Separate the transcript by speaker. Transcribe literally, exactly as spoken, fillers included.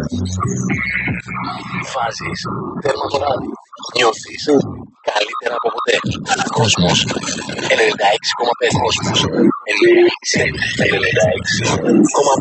Speaker 1: Βάζεις τέρμα το ράδι. Νιώθεις καλύτερα από ποτέ. Κόσμος ενενήντα έξι κόμμα πέντε. Κόσμος ενενήντα έξι κόμμα